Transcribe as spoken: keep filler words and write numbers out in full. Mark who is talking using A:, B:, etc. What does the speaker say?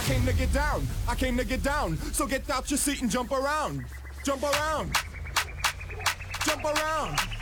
A: came to get down, I came to get down. So get out your seat and jump around, jump around, jump around.